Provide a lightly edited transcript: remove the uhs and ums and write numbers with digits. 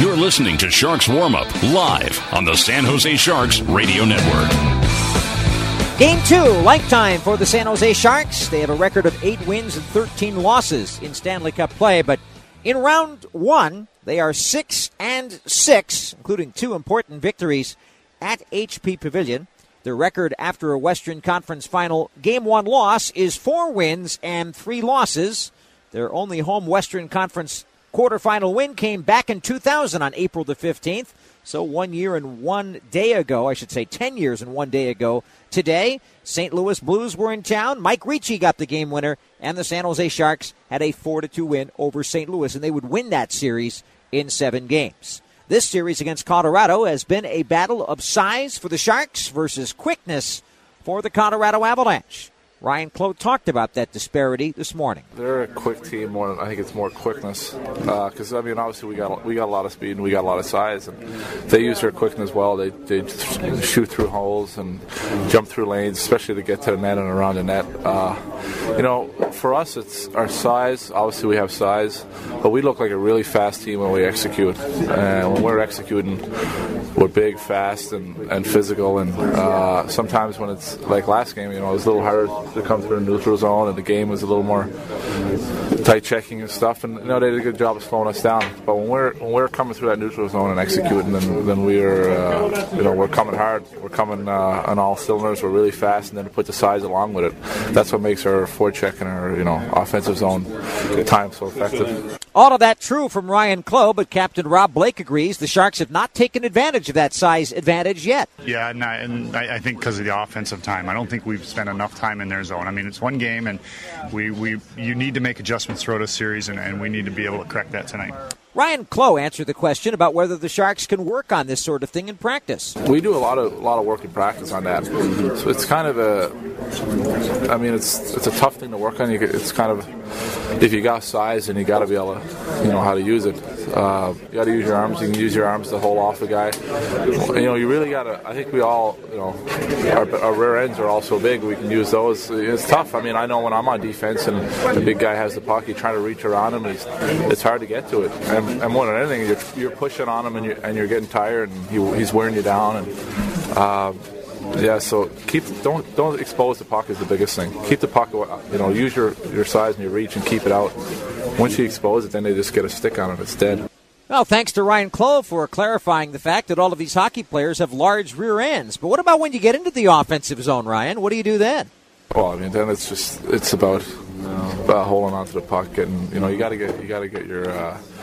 You're listening to Sharks Warm-Up live on the San Jose Sharks Radio Network. Game 2, lifetime for the San Jose Sharks. They have a record of 8 wins and 13 losses in Stanley Cup play, but in round 1, they are 6-6, including 2 important victories at HP Pavilion. Their record after a Western Conference Final Game 1 loss is 4 wins and 3 losses. Their only home Western Conference quarterfinal win came back in 2000 on April the 15th. So 1 year and 1 day ago, I should say 10 years and 1 day ago today, St. Louis Blues were in town. Mike Ricci got the game winner, and the San Jose Sharks had a 4-2 win over St. Louis, and they would win that series in 7 games. This series against Colorado has been a battle of size for the Sharks versus quickness for the Colorado Avalanche. Ryan Clough talked about that disparity this morning. They're a quick team. More than, I think it's more quickness. Because, obviously we got a lot of speed and we got a lot of size. And they use their quickness well. They shoot through holes and jump through lanes, especially to get to the net and around the net. For us, it's our size. Obviously, we have size. But we look like a really fast team when we execute. And when we're executing, we're big, fast, and physical. And sometimes when it's like last game, it was a little harder to come through the neutral zone, and the game was a little more tight checking and stuff. And they did a good job of slowing us down. But when we're coming through that neutral zone and executing, then we're coming hard. We're coming on all cylinders. We're really fast, and then to put the size along with it, that's what makes our forecheck and our offensive zone time so effective. All of that true from Ryan Clough, but Captain Rob Blake agrees the Sharks have not taken advantage of that size advantage yet. Yeah, and I think because of the offensive time. I don't think we've spent enough time in their zone. I mean, it's one game, and you need to make adjustments throughout a series, and we need to be able to correct that tonight. Ryan Clough answered the question about whether the Sharks can work on this sort of thing in practice. We do a lot of work in practice on that. So it's kind of it's a tough thing to work on. It's kind of, if you got size, and you got to be able to, how to use it. You got to use your arms. You can use your arms to hold off a guy. You really got to. I think we all, our rear ends are all so big. We can use those. It's tough. I know when I'm on defense and the big guy has the puck, you're trying to reach around him. It's hard to get to it. And more than anything, you're pushing on him, and you're getting tired, and he's wearing you down. And so don't expose the puck is the biggest thing. Keep the puck, use your size and your reach and keep it out. Once you expose it, then they just get a stick on it. It's dead. Well, thanks to Ryan Clough for clarifying the fact that all of these hockey players have large rear ends. But what about when you get into the offensive zone, Ryan? What do you do then? Well, then it's about holding on to the puck, and you got to get your